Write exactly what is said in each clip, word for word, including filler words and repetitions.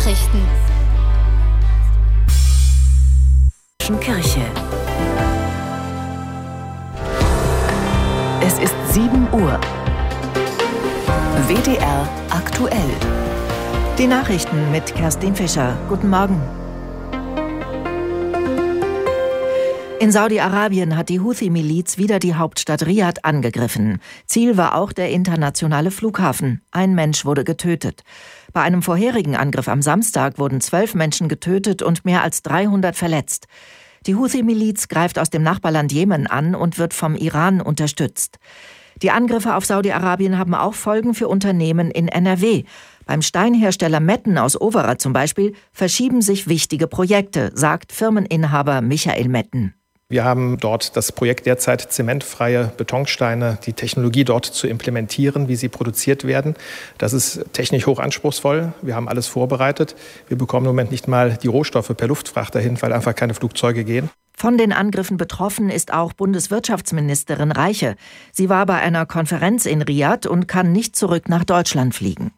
Nachrichten. Kirche. Es ist sieben Uhr. W D R aktuell. Die Nachrichten mit Kerstin Fischer. Guten Morgen. In Saudi-Arabien hat die Houthi-Miliz wieder die Hauptstadt Riad angegriffen. Ziel war auch der internationale Flughafen. Ein Mensch wurde getötet. Bei einem vorherigen Angriff am Samstag wurden zwölf Menschen getötet und mehr als dreihundert verletzt. Die Houthi-Miliz greift aus dem Nachbarland Jemen an und wird vom Iran unterstützt. Die Angriffe auf Saudi-Arabien haben auch Folgen für Unternehmen in N R W. Beim Steinhersteller Metten aus Overath zum Beispiel verschieben sich wichtige Projekte, sagt Firmeninhaber Michael Metten. Wir haben dort das Projekt derzeit, zementfreie Betonsteine, die Technologie dort zu implementieren, wie sie produziert werden. Das ist technisch hoch anspruchsvoll. Wir haben alles vorbereitet. Wir bekommen im Moment nicht mal die Rohstoffe per Luftfracht dahin, weil einfach keine Flugzeuge gehen. Von den Angriffen betroffen ist auch Bundeswirtschaftsministerin Reiche. Sie war bei einer Konferenz in Riad und kann nicht zurück nach Deutschland fliegen.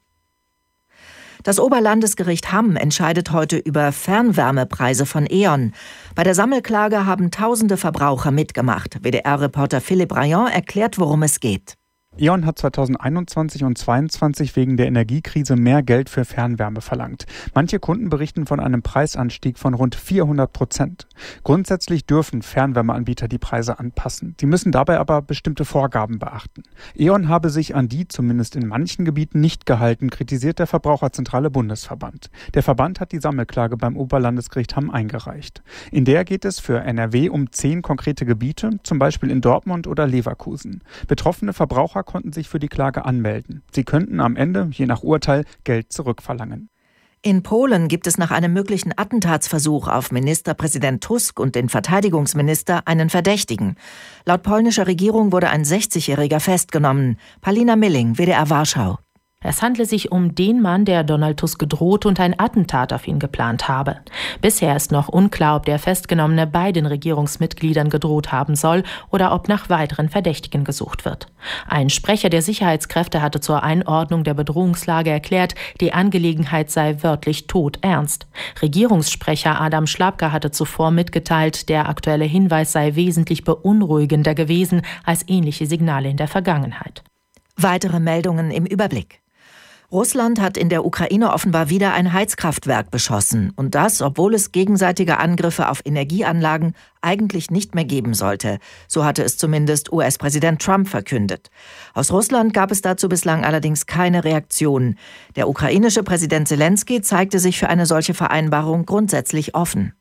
Das Oberlandesgericht Hamm entscheidet heute über Fernwärmepreise von E.ON. Bei der Sammelklage haben tausende Verbraucher mitgemacht. W D R-Reporter Philipp Rayon erklärt, worum es geht. E.ON hat zweitausendeinundzwanzig und zweitausendzweiundzwanzig wegen der Energiekrise mehr Geld für Fernwärme verlangt. Manche Kunden berichten von einem Preisanstieg von rund vierhundert Prozent. Grundsätzlich dürfen Fernwärmeanbieter die Preise anpassen. Sie müssen dabei aber bestimmte Vorgaben beachten. E.ON habe sich an die, zumindest in manchen Gebieten, nicht gehalten, kritisiert der Verbraucherzentrale Bundesverband. Der Verband hat die Sammelklage beim Oberlandesgericht Hamm eingereicht. In der geht es für N R W um zehn konkrete Gebiete, zum Beispiel in Dortmund oder Leverkusen. Betroffene Verbraucher konnten sich für die Klage anmelden. Sie könnten am Ende, je nach Urteil, Geld zurückverlangen. In Polen gibt es nach einem möglichen Attentatsversuch auf Ministerpräsident Tusk und den Verteidigungsminister einen Verdächtigen. Laut polnischer Regierung wurde ein sechzigjähriger festgenommen. Palina Milling, W D R Warschau. Es handle sich um den Mann, der Donald Tusk gedroht und ein Attentat auf ihn geplant habe. Bisher ist noch unklar, ob der Festgenommene beiden Regierungsmitgliedern gedroht haben soll oder ob nach weiteren Verdächtigen gesucht wird. Ein Sprecher der Sicherheitskräfte hatte zur Einordnung der Bedrohungslage erklärt, die Angelegenheit sei wörtlich todernst. Regierungssprecher Adam Szłapka hatte zuvor mitgeteilt, der aktuelle Hinweis sei wesentlich beunruhigender gewesen als ähnliche Signale in der Vergangenheit. Weitere Meldungen im Überblick. Russland hat in der Ukraine offenbar wieder ein Heizkraftwerk beschossen. Und das, obwohl es gegenseitige Angriffe auf Energieanlagen eigentlich nicht mehr geben sollte. So hatte es zumindest U S-Präsident Trump verkündet. Aus Russland gab es dazu bislang allerdings keine Reaktion. Der ukrainische Präsident Zelensky zeigte sich für eine solche Vereinbarung grundsätzlich offen.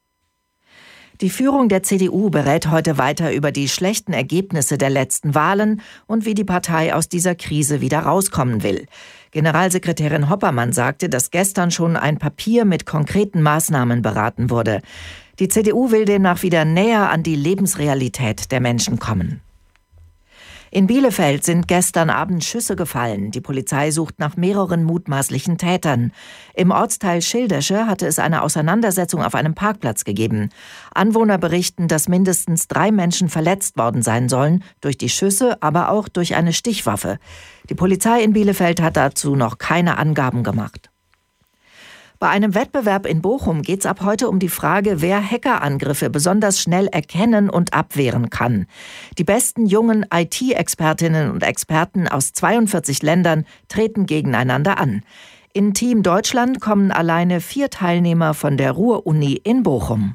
Die Führung der C D U berät heute weiter über die schlechten Ergebnisse der letzten Wahlen und wie die Partei aus dieser Krise wieder rauskommen will. Generalsekretärin Hoppermann sagte, dass gestern schon ein Papier mit konkreten Maßnahmen beraten wurde. Die C D U will demnach wieder näher an die Lebensrealität der Menschen kommen. In Bielefeld sind gestern Abend Schüsse gefallen. Die Polizei sucht nach mehreren mutmaßlichen Tätern. Im Ortsteil Schildesche hatte es eine Auseinandersetzung auf einem Parkplatz gegeben. Anwohner berichten, dass mindestens drei Menschen verletzt worden sein sollen, durch die Schüsse, aber auch durch eine Stichwaffe. Die Polizei in Bielefeld hat dazu noch keine Angaben gemacht. Bei einem Wettbewerb in Bochum geht es ab heute um die Frage, wer Hackerangriffe besonders schnell erkennen und abwehren kann. Die besten jungen I T-Expertinnen und Experten aus zweiundvierzig Ländern treten gegeneinander an. In Team Deutschland kommen alleine vier Teilnehmer von der Ruhr-Uni in Bochum.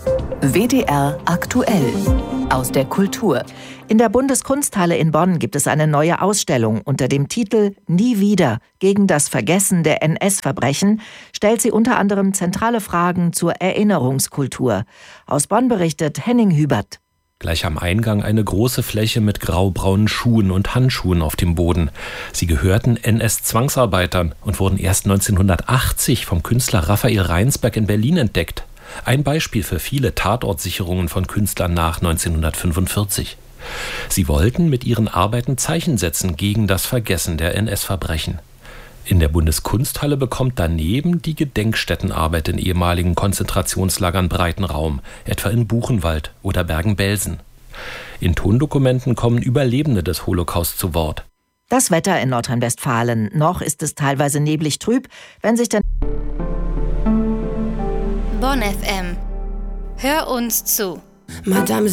W D R aktuell aus der Kultur. In der Bundeskunsthalle in Bonn gibt es eine neue Ausstellung unter dem Titel Nie wieder gegen das Vergessen der N S-Verbrechen, stellt sie unter anderem zentrale Fragen zur Erinnerungskultur. Aus Bonn berichtet Henning Hübert. Gleich am Eingang eine große Fläche mit graubraunen Schuhen und Handschuhen auf dem Boden. Sie gehörten N S-Zwangsarbeitern und wurden erst neunzehnhundertachtzig vom Künstler Raphael Reinsberg in Berlin entdeckt. Ein Beispiel für viele Tatortsicherungen von Künstlern nach neunzehnhundertfünfundvierzig. Sie wollten mit ihren Arbeiten Zeichen setzen gegen das Vergessen der N S-Verbrechen. In der Bundeskunsthalle bekommt daneben die Gedenkstättenarbeit in ehemaligen Konzentrationslagern breiten Raum, etwa in Buchenwald oder Bergen-Belsen. In Tondokumenten kommen Überlebende des Holocaust zu Wort. Das Wetter in Nordrhein-Westfalen. Noch ist es teilweise neblig trüb, wenn sich der Bonn F M. Hör uns zu. Madame